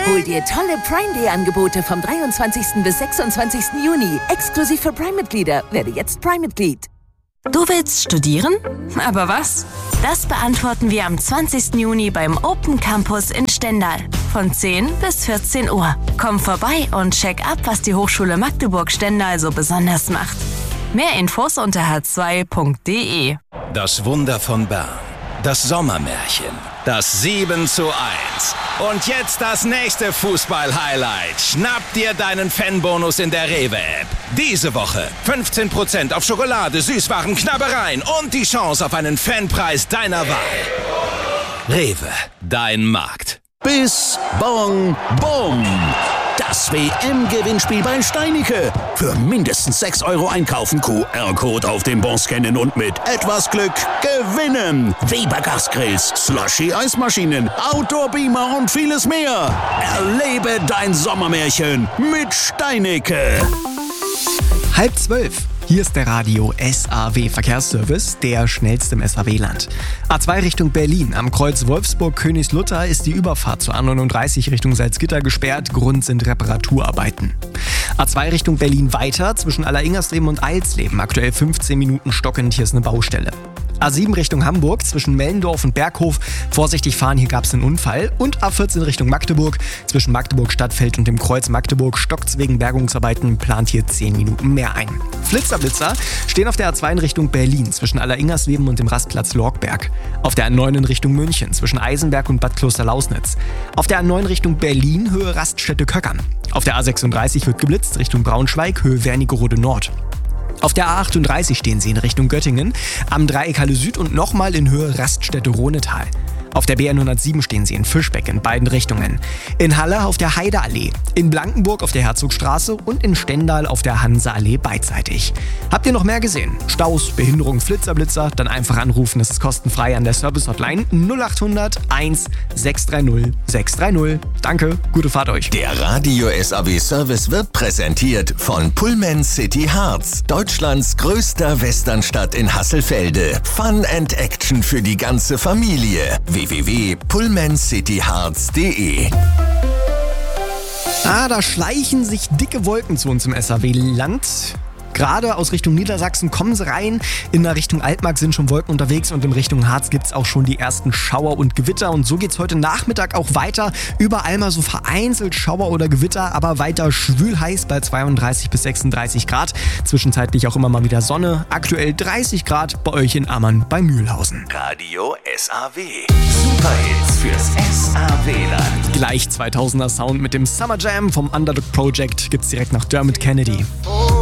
Hol dir tolle Prime Day Angebote vom 23. bis 26. Juni. Exklusiv für Prime-Mitglieder. Werde jetzt Prime-Mitglied. Du willst studieren? Aber was? Das beantworten wir am 20. Juni beim Open Campus in Stendal. Von 10 bis 14 Uhr. Komm vorbei und check ab, was die Hochschule Magdeburg-Stendal so besonders macht. Mehr Infos unter h2.de. Das Wunder von Bern. Das Sommermärchen. Das 7:1. Und jetzt das nächste Fußball-Highlight. Schnapp dir deinen Fanbonus in der Rewe-App. Diese Woche 15% auf Schokolade, Süßwaren, Knabbereien und die Chance auf einen Fanpreis deiner Wahl. Rewe, dein Markt. Bis Bon Bom. Das WM-Gewinnspiel bei Steinicke. Für mindestens 6 € einkaufen, QR-Code auf dem Bon scannen und mit etwas Glück gewinnen. Weber Gasgrills, Slushy-Eismaschinen, Outdoor-Beamer und vieles mehr. Erlebe dein Sommermärchen mit Steinicke. 11:30. Hier ist der Radio SAW Verkehrsservice, der schnellste im SAW-Land. A2 Richtung Berlin. Am Kreuz Wolfsburg-Königslutter ist die Überfahrt zur A39 Richtung Salzgitter gesperrt. Grund sind Reparaturarbeiten. A2 Richtung Berlin weiter zwischen Alleringersleben und Eilsleben. Aktuell 15 Minuten stockend, hier ist eine Baustelle. A7 Richtung Hamburg zwischen Mellendorf und Berghof. Vorsichtig fahren, hier gab es einen Unfall. Und A14 Richtung Magdeburg zwischen Magdeburg-Stadtfeld und dem Kreuz Magdeburg stockt's wegen Bergungsarbeiten, plant hier 10 Minuten mehr ein. Blitzer stehen auf der A2 in Richtung Berlin zwischen Alleringersleben und dem Rastplatz Lorgberg. Auf der A9 in Richtung München zwischen Eisenberg und Bad Klosterlausnitz. Auf der A9 Richtung Berlin Höhe Raststätte Köckern. Auf der A36 wird geblitzt Richtung Braunschweig Höhe Wernigerode Nord. Auf der A38 stehen sie in Richtung Göttingen, am Dreieck Halle Süd und nochmal in Höhe Raststätte Rhonetal. Auf der BN107 stehen sie in Fischbeck in beiden Richtungen. In Halle auf der Heideallee, in Blankenburg auf der Herzogstraße und in Stendal auf der Hanseallee beidseitig. Habt ihr noch mehr gesehen? Staus, Behinderung, Blitzer, dann einfach anrufen, das ist kostenfrei an der Service-Hotline 0800 1 630 630. Danke, gute Fahrt euch. Der Radio SAW Service wird präsentiert von Pullman City Harz, Deutschlands größter Westernstadt in Hasselfelde. Fun and Action für die ganze Familie. www.pullmancityharz.de. Da schleichen sich dicke Wolken zu uns im SAW-Land. Gerade aus Richtung Niedersachsen kommen sie rein. In der Richtung Altmark sind schon Wolken unterwegs und in Richtung Harz gibt es auch schon die ersten Schauer und Gewitter. Und so geht es heute Nachmittag auch weiter. Überall mal so vereinzelt Schauer oder Gewitter, aber weiter schwül heiß bei 32 bis 36 Grad. Zwischenzeitlich auch immer mal wieder Sonne. Aktuell 30 Grad bei euch in Ammann bei Mühlhausen. Radio SAW. Superhits fürs SAW-Land. Gleich 2000er Sound mit dem Summer Jam vom Underdog Project gibt's direkt nach Dermot Kennedy.